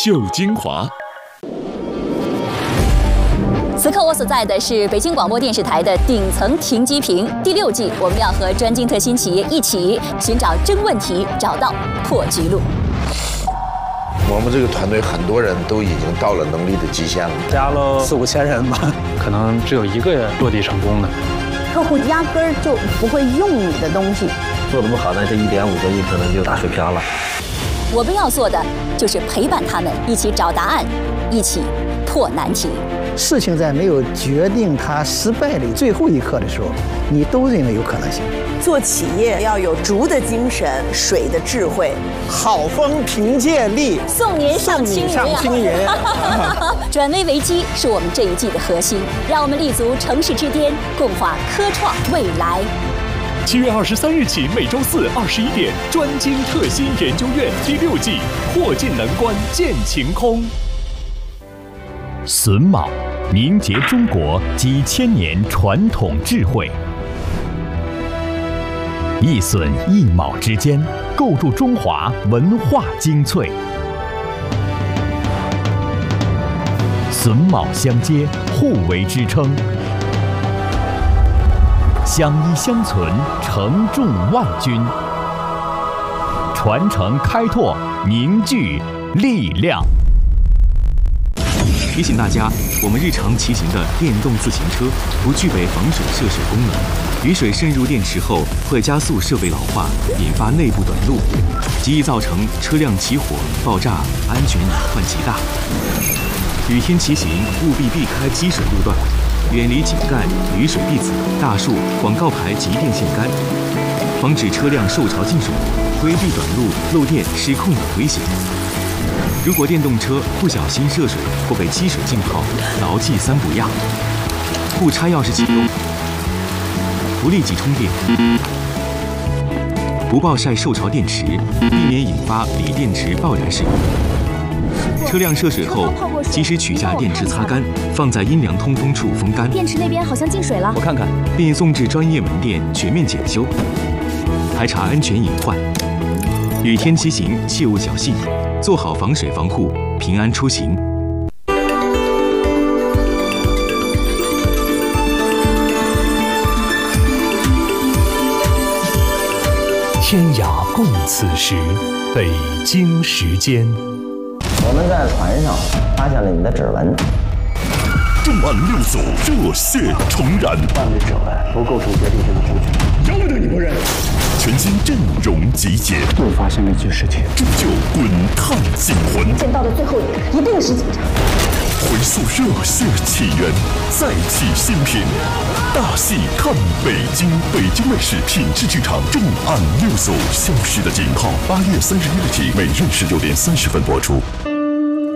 秀精华。 此刻我所在的是北京广播电视台的顶层停机坪。第6季，我们要和专精特新企业一起寻找真问题，找到破局路。 我们这个团队很多人都已经到了能力的极限了， 加了4、5千人吧，可能只有1个人落地成功的。 客户压根儿就不会用你的东西， 做得不好呢，这1.5个亿可能就打水漂了。 我们要做的就是陪伴他们，一起找答案，一起破难题。 事情在没有决定它失败的最后一刻的时候，你都认为有可能性。 做企业要有竹的精神，水的智慧， 好风凭借力， 送您上青云。转危为机是我们这一季的核心，让我们立足城市之巅，共话科创未来。 7月23日起，每周4、21点，专精特新研究院第6季，破尽难关见晴空。 榫卯凝结中国几千年传统智慧，一榫一卯之间，构筑中华文化精粹。榫卯相接，互为支撑，相依相存，承重万钧。传承开拓，凝聚力量。 提醒大家，我们日常骑行的电动自行车不具备防水涉水功能，雨水渗入电池后会加速设备老化，引发内部短路，极易造成车辆起火、爆炸，安全隐患极大。雨天骑行务必避开积水路段，远离井盖、雨水壁子、大树、广告牌及电线杆，防止车辆受潮进水，规避短路、漏电、失控等危险。如果电动车不小心涉水或被积水浸泡，牢记3不压：不插钥匙启动，不立即充电，不暴晒受潮电池，避免引发锂电池爆燃事故。车辆涉水后，及时取下电池擦干，放在阴凉通风处风干。 电池那边好像进水了， 我看看，并送至专业门店全面检修，排查安全隐患。雨天骑行切勿侥幸，做好防水防护，平安出行。 天涯共此时，北京时间。 我们在船上发现了你的指纹。 重案6组热血重燃， 犯的指纹不构成决定性的证据， 由不得你不认。全新阵容集结， 又发生了一件事情， 铸就滚烫惊魂。 见到的最后一个一定是警察。 回溯热血起源，再起新品。大戏看北京，北京卫视品质剧场重案6组消失的警号，8月31日起，每日19点30分播出。